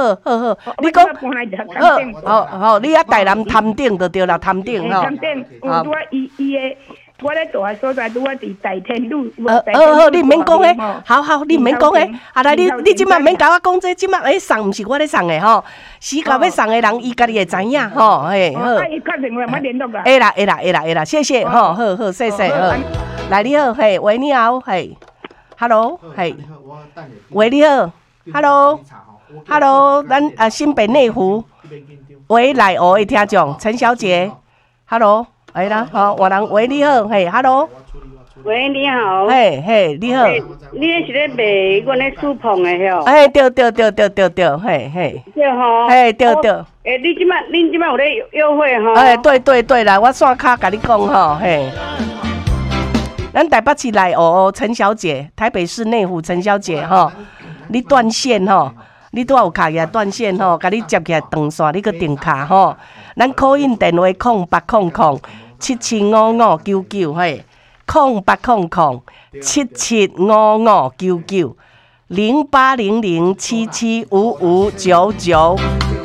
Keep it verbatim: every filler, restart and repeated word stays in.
好好好，你讲，好好好，你啊台南潭顶就对啦，潭顶吼。 潭顶，有拄啊伊伊诶。我咧住诶所在，拄啊伫大天路。 呃，好好，你免讲诶，好好，你免讲诶。啊来，你你即摆免甲我讲这，即摆诶送毋是我咧送诶吼，死到要送诶人，伊家己会知影吼，嘿好。 啊，伊确定我冇联络啦。 会啦会啦会啦会啦，谢谢吼，好好谢谢好。来你好，嘿，喂你好，嘿 ，hello， 嘿，喂你好 ，hello，hello， 咱啊新北内湖，喂来湖诶听众陈小姐 ，hello。哎啦，好，我人喂你好，嘿 ，hello， 喂你好， 嘿嘿你好， 你咧是咧卖阮咧树棚的吼？ 哎对对对对对对，嘿嘿， 对吼， 嘿对对， 诶你即摆恁即摆有咧优惠吼？ 哎对对对啦，我线卡甲你讲吼，嘿，咱台北市内湖陈小姐，台北市内湖陈小姐吼，你断线吼。你拄有卡起来断线吼，甲你接起来断线，你去订卡吼。咱call in电话空八空空七七五五九九嘿，空八空空七七五五九九零八零零七七五五九九。